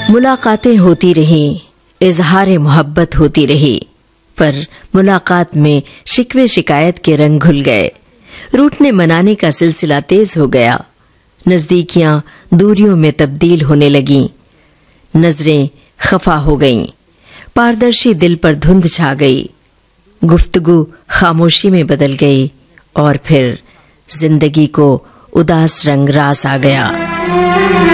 मुलाकातें होती रहीं, इजहार मोहब्बत होती रही, पर मुलाकात में शिकवे शिकायत के रंग घुल गए। रूठने मनाने का सिलसिला तेज हो गया। नजदीकियां दूरियों में तब्दील होने लगीं। नजरें खफा हो गईं। पारदर्शी दिल पर धुंध छा गई। गुफ्तगू खामोशी में बदल गई और फिर जिंदगी को उदास रंग रास आ गया।